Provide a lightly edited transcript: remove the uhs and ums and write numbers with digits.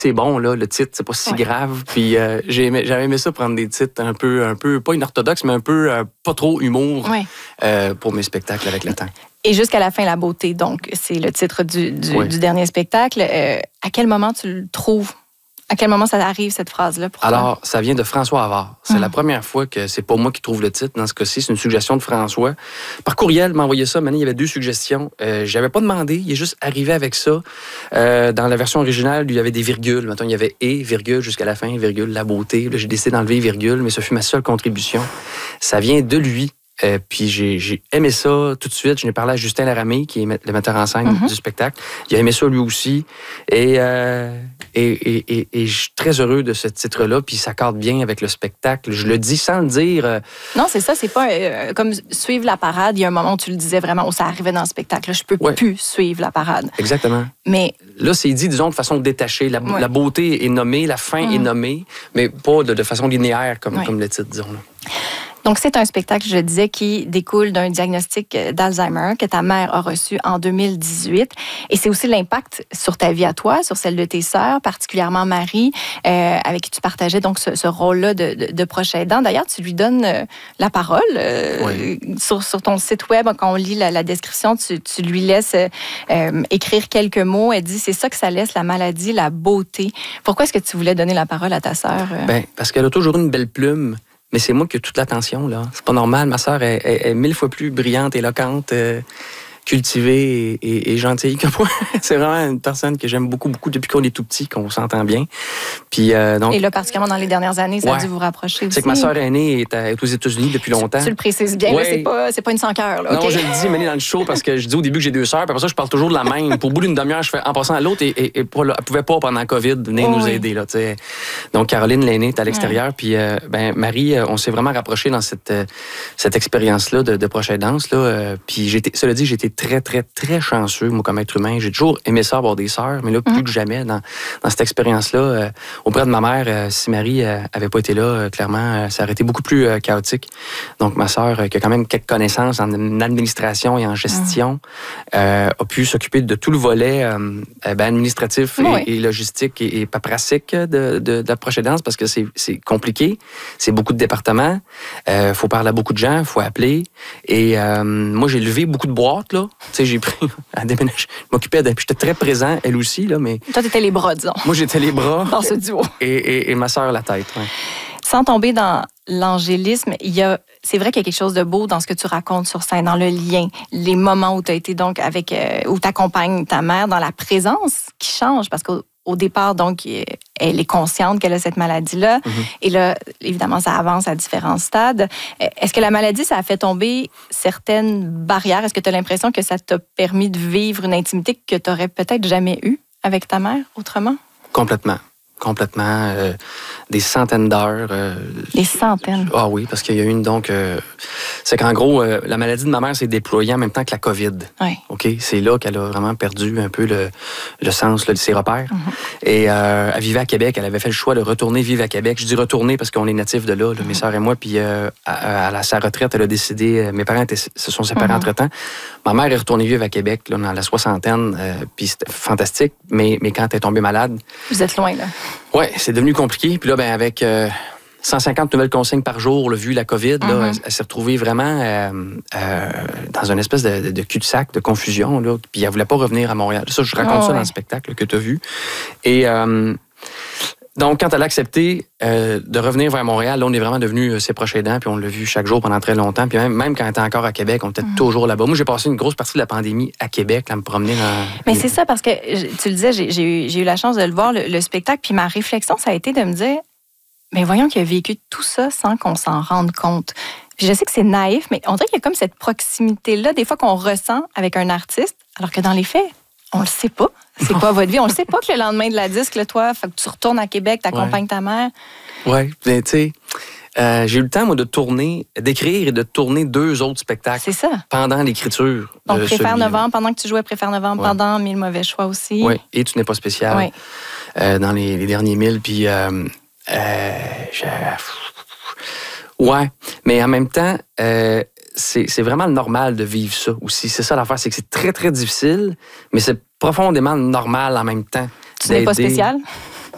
c'est bon, là, le titre, c'est pas si grave. Puis j'avais aimé ça, prendre des titres un peu pas inorthodoxes, mais un peu pas trop humour pour mes spectacles avec le temps. Et jusqu'à la fin, la beauté, donc, c'est le titre du dernier spectacle. À quel moment tu le trouves? À quel moment ça arrive, cette phrase-là? Pourquoi? Alors, ça vient de François Havard. C'est la première fois que c'est pas moi qui trouve le titre. Dans ce cas-ci, c'est une suggestion de François. Par courriel, il m'a envoyé ça. Maintenant, il y avait 2 suggestions. J'avais pas demandé. Il est juste arrivé avec ça. Dans la version originale, il y avait des virgules. Maintenant, il y avait « et », virgule, jusqu'à la fin, virgule, la beauté. Là, j'ai décidé d'enlever virgule, mais ce fut ma seule contribution. Ça vient de lui. Puis j'ai aimé ça tout de suite. Je n'ai parlé à Justin Laramée, qui est le metteur en scène du spectacle. Il a aimé ça lui aussi. Et je suis très heureux de ce titre-là. Puis ça cadre bien avec le spectacle. Je le dis sans le dire. Non, c'est ça. C'est pas comme suivre la parade. Il y a un moment où tu le disais vraiment, où ça arrivait dans le spectacle. Là, je peux plus suivre la parade. Exactement. Mais là, c'est dit, disons, de façon détachée. La beauté est nommée, la fin est nommée, mais pas de façon linéaire comme le titre, disons. Là. Donc, c'est un spectacle, je disais, qui découle d'un diagnostic d'Alzheimer que ta mère a reçu en 2018. Et c'est aussi l'impact sur ta vie à toi, sur celle de tes sœurs, particulièrement Marie, avec qui tu partageais donc ce rôle-là de proche aidant. D'ailleurs, tu lui donnes la parole sur ton site web. Quand on lit la description, tu lui laisses écrire quelques mots. Elle dit, c'est ça que ça laisse, la maladie, la beauté. Pourquoi est-ce que tu voulais donner la parole à ta sœur? Bien, parce qu'elle a toujours une belle plume. Mais c'est moi qui ai toute l'attention, là. C'est pas normal. Ma sœur est 1000 fois plus brillante, éloquente, cultivée et gentille que moi. C'est vraiment une personne que j'aime beaucoup, beaucoup depuis qu'on est tout petit, qu'on s'entend bien. Puis, donc, et là, particulièrement dans les dernières années, ça a dû vous rapprocher aussi. C'est que ma sœur aînée est aux États-Unis depuis longtemps. Tu le précises bien, là, c'est pas une sans-cœur. Non, je le dis, mais dans le show, parce que je dis au début que j'ai 2 sœurs, puis après ça, je parle toujours de la même. Pour au bout d'une demi-heure, je fais en passant à l'autre, et elle pouvait pas, pendant la COVID, venir nous aider. Là, t'sais. Donc, Caroline, l'aînée, est à l'extérieur. Puis, Marie, on s'est vraiment rapprochés dans cette expérience-là de proche aidance. Puis, cela dit, j'ai été très, très, très chanceux, moi, comme être humain. J'ai toujours aimé ça, avoir des sœurs, mais là, plus que jamais, dans cette expérience-là, auprès de ma mère, si Marie avait pas été là, clairement, ça aurait été beaucoup plus chaotique. Donc, ma sœur, qui a quand même quelques connaissances en administration et en gestion, a pu s'occuper de tout le volet administratif et logistique et paperastique de la proche aidance, parce que c'est compliqué. C'est beaucoup de départements. Faut parler à beaucoup de gens, faut appeler. Et moi, j'ai levé beaucoup de boîtes, là. Tu sais, j'ai pris à déménager. Je m'occupais puis j'étais très présent, elle aussi, là, mais... Toi, t'étais les bras, disons. Moi, j'étais les bras. Dans ce duo. Et ma sœur, la tête, Sans tomber dans l'angélisme, c'est vrai qu'il y a quelque chose de beau dans ce que tu racontes sur scène, dans le lien, les moments où tu as été donc où tu accompagnes ta mère, dans la présence qui change, parce qu'au départ, donc, elle est consciente qu'elle a cette maladie-là. Et là, évidemment, ça avance à différents stades. Est-ce que la maladie, ça a fait tomber certaines barrières? Est-ce que tu as l'impression que ça t'a permis de vivre une intimité que tu n'aurais peut-être jamais eue avec ta mère autrement? Complètement. Des centaines d'heures. Des centaines? Ah oui, parce qu'il y a eu c'est qu'en gros, la maladie de ma mère s'est déployée en même temps que la COVID. Oui. OK? C'est là qu'elle a vraiment perdu un peu le sens de ses repères. Et elle vivait à Québec. Elle avait fait le choix de retourner vivre à Québec. Je dis retourner parce qu'on est natifs de là, mes sœurs et moi. Puis à sa retraite, elle a décidé... Mes parents se sont séparés entre-temps. Ma mère est retournée vivre à Québec là, dans la soixantaine. Puis c'était fantastique. Mais quand elle est tombée malade... Vous êtes loin, là. Oui, c'est devenu compliqué. Puis là, avec 150 nouvelles consignes par jour, vu la COVID, là, elle s'est retrouvée vraiment dans une espèce de cul-de-sac, de confusion. Là, puis elle ne voulait pas revenir à Montréal. Ça, je raconte ça dans le spectacle que tu as vu. Et donc, quand elle a accepté de revenir vers Montréal, là, on est vraiment devenus ses proches aidants, puis on l'a vu chaque jour pendant très longtemps. Puis même quand elle était encore à Québec, on était toujours là-bas. Moi, j'ai passé une grosse partie de la pandémie à Québec, à me promener dans... Mais c'est ça, parce que, tu le disais, j'ai eu la chance de le voir, le spectacle, puis ma réflexion, ça a été de me dire, mais voyons qu'il a vécu tout ça sans qu'on s'en rende compte. Puis je sais que c'est naïf, mais on dirait qu'il y a comme cette proximité-là, des fois qu'on ressent avec un artiste, alors que dans les faits, on le sait pas. C'est quoi votre vie? On le sait pas que le lendemain de la disque, là, toi, faut que tu retournes à Québec, t'accompagnes ta mère. Oui, tu sais, j'ai eu le temps, moi, d'écrire et de tourner 2 autres spectacles. C'est ça. Pendant l'écriture. Donc, Préfère Novembre, pendant que tu jouais Préfère Novembre, pendant 1000 mauvais choix aussi. Oui, et Tu n'es pas spécial. Dans les derniers 1000. Puis, ouais, mais en même temps, c'est vraiment normal de vivre ça aussi. C'est ça l'affaire, c'est que c'est très, très difficile, mais c'est profondément normal en même temps. Tu n'es pas spécial?